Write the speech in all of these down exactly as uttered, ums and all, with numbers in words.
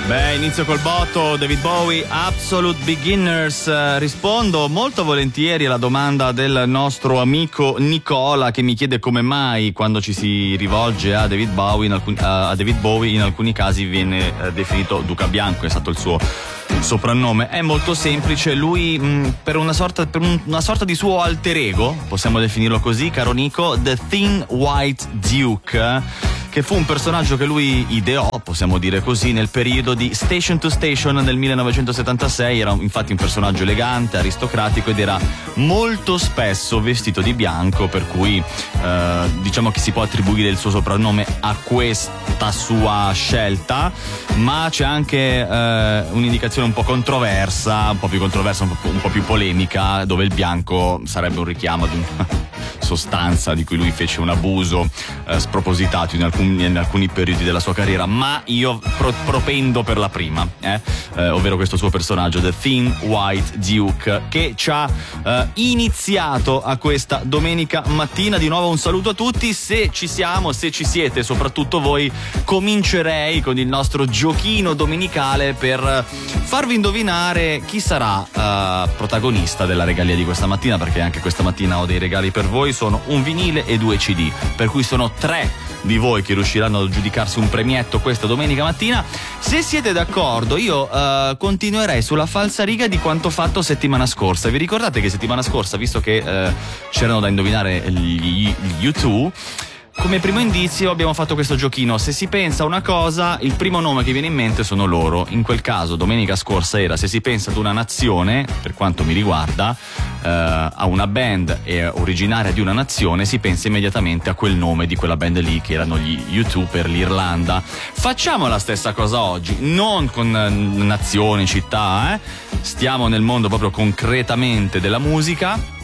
Beh, inizio col botto, David Bowie, Absolute Beginners. Eh, rispondo molto volentieri alla domanda del nostro amico Nicola, che mi chiede come mai quando ci si rivolge a David Bowie in alcuni, a David Bowie in alcuni casi viene eh, definito Duca Bianco, è stato il suo soprannome. È molto semplice, lui mh, per una sorta per un, una sorta di suo alter ego, possiamo definirlo così, caro Nico, The Thin White Duke, che fu un personaggio che lui ideò, possiamo dire così, nel periodo di Station to Station nel millenovecentosettantasei. Era infatti un personaggio elegante, aristocratico ed era molto spesso vestito di bianco, per cui eh, diciamo che si può attribuire il suo soprannome a questa sua scelta, ma c'è anche eh, un'indicazione un po' controversa, un po' più controversa, un po', un po' più polemica, dove il bianco sarebbe un richiamo ad un sostanza di cui lui fece un abuso eh, spropositato in alcuni, in alcuni periodi della sua carriera, ma io pro, propendo per la prima, eh? Eh, ovvero questo suo personaggio, The Thin White Duke, che ci ha eh, iniziato a questa domenica mattina. Di nuovo un saluto a tutti, se ci siamo, se ci siete, soprattutto voi, comincerei con il nostro giochino domenicale per farvi indovinare chi sarà eh, protagonista della regalia di questa mattina, perché anche questa mattina ho dei regali per voi. Sono un vinile e due C D, per cui sono tre di voi che riusciranno a giudicarsi un premietto questa domenica mattina. Se siete d'accordo, io uh, continuerei sulla falsariga di quanto fatto settimana scorsa. Vi ricordate che settimana scorsa, visto che uh, c'erano da indovinare gli, gli U due, come primo indizio abbiamo fatto questo giochino: se si pensa a una cosa, il primo nome che viene in mente sono loro. In quel caso domenica scorsa era se si pensa ad una nazione, per quanto mi riguarda, eh, a una band eh, originaria di una nazione, si pensa immediatamente a quel nome di quella band lì, che erano gli U due per l'Irlanda. Facciamo la stessa cosa oggi, non con eh, nazioni, città, eh? Stiamo nel mondo proprio concretamente della musica.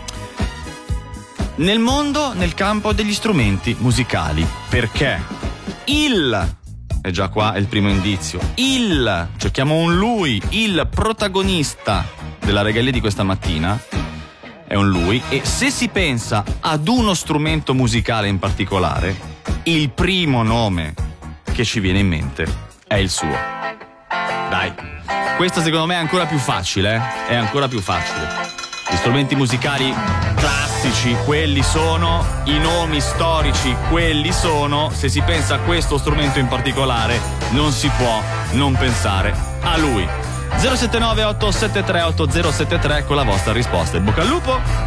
Nel mondo, nel campo degli strumenti musicali, perché il, e già qua è il primo indizio, il, cerchiamo un lui, il protagonista della regalia di questa mattina è un lui, e se si pensa ad uno strumento musicale in particolare, il primo nome che ci viene in mente è il suo. Dai, questo secondo me è ancora più facile, eh? È ancora più facile. Gli strumenti musicali classici, quelli sono, i nomi storici, quelli sono. Se si pensa a questo strumento in particolare, non si può non pensare a lui. zero sette nove otto sette tre otto zero sette tre con la vostra risposta. In bocca al lupo!